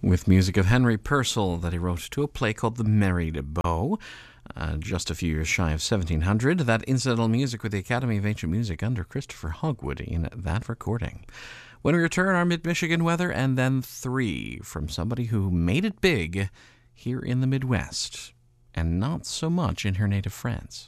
with music of Henry Purcell that he wrote to a play called The Married Beau, just a few years shy of 1700. That incidental music with the Academy of Ancient Music under Christopher Hogwood in that recording. When we return, our mid-Michigan weather, and then 3 from somebody who made it big here in the Midwest, and not so much in her native France.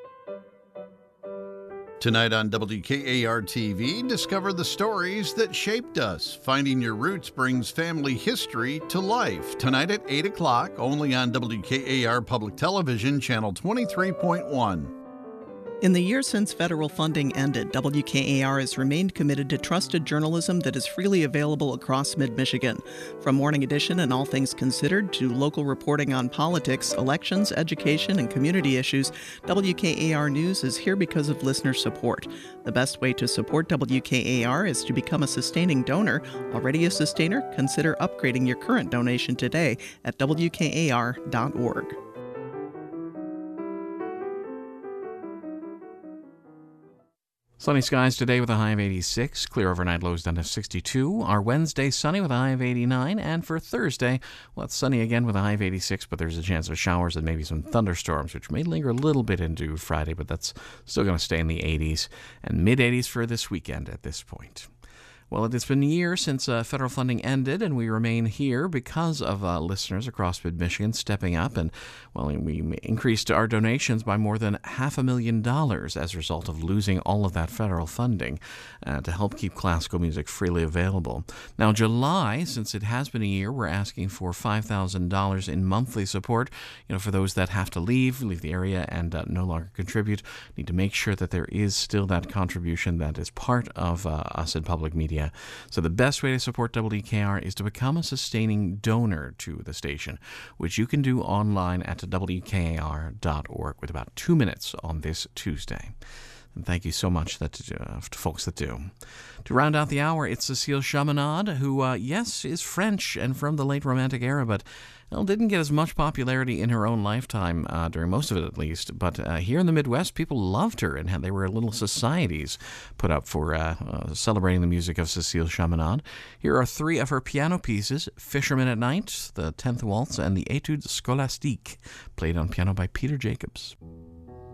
Tonight on WKAR-TV, discover the stories that shaped us. Finding Your Roots brings family history to life. Tonight at 8 o'clock, only on WKAR Public Television, Channel 23.1. In the years since federal funding ended, WKAR has remained committed to trusted journalism that is freely available across mid-Michigan. From Morning Edition and All Things Considered to local reporting on politics, elections, education, and community issues, WKAR News is here because of listener support. The best way to support WKAR is to become a sustaining donor. Already a sustainer? Consider upgrading your current donation today at WKAR.org. Sunny skies today with a high of 86. Clear overnight lows down to 62. Our Wednesday sunny with a high of 89. And for Thursday, well, it's sunny again with a high of 86, but there's a chance of showers and maybe some thunderstorms, which may linger a little bit into Friday, but that's still going to stay in the 80s and mid-80s for this weekend at this point. Well, it's been a year since federal funding ended, and we remain here because of listeners across mid-Michigan stepping up. And, well, we increased our donations by more than $500,000 as a result of losing all of that federal funding to help keep classical music freely available. Now, July, since it has been a year, we're asking for $5,000 in monthly support. For those that have to leave the area and no longer contribute, need to make sure that there is still that contribution that is part of us in public media. So the best way to support WKR is to become a sustaining donor to the station, which you can do online at WKAR.org with about 2 minutes on this Tuesday. And thank you so much to folks that do. To round out the hour, it's Cécile Chaminade, who, yes, is French and from the late Romantic era, but didn't get as much popularity in her own lifetime, during most of it at least. But here in the Midwest, people loved her, and there were little societies put up for celebrating the music of Cécile Chaminade. Here are 3 of her piano pieces: Fisherman at Night, the 10th Waltz, and the Étude Scolastique, played on piano by Peter Jacobs.